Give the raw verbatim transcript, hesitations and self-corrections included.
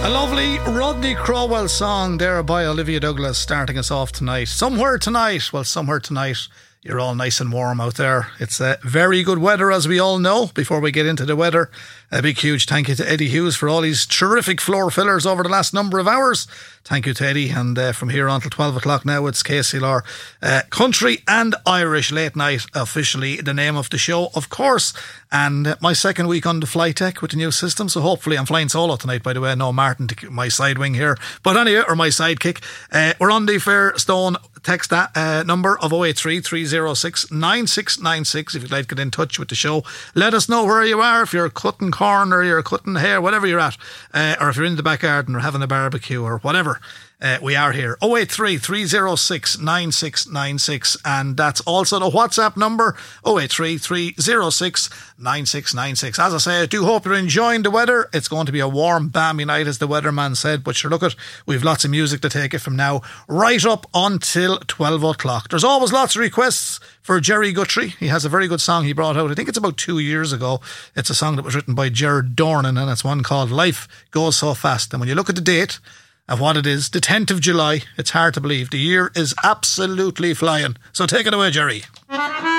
A lovely Rodney Crowell song there by Olivia Douglas starting us off tonight. Somewhere tonight, well, somewhere tonight, you're all nice and warm out there. It's uh, very good weather, as we all know. Before we get into the weather, a big, huge thank you to Eddie Hughes for all his terrific floor fillers over the last number of hours. Thank you to Eddie. And uh, from here on till twelve o'clock now, it's K C L R uh, Country and Irish Late Night, officially the name of the show, of course. And uh, my second week on the flight deck with the new system. So hopefully, I'm flying solo tonight, by the way. No Martin to my side wing here. But anyway, or my sidekick. Uh, we're on the Fairstone text that uh, number of oh eight three, three oh six, nine six nine six if you'd like to get in touch with the show. Let us know where you are, if you're cutting corn or you're cutting hair, whatever you're at, uh, or if you're in the back garden or having a barbecue or whatever. Uh, we are here. oh eight three, three oh six, nine six nine six, and that's also the WhatsApp number, oh eight three, three oh six, nine six nine six. As I say, I do hope you're enjoying the weather. It's going to be a warm, balmy night, as the weatherman said, but sure, look at, we've lots of music to take it from now right up until twelve o'clock. There's always lots of requests for Jerry Guthrie. He has a very good song he brought out, I think it's about two years ago. It's a song that was written by Jared Dornan, and it's one called Life Goes So Fast. And when you look at the date of what it is, the tenth of July, it's hard to believe. The year is absolutely flying. So take it away, Jerry.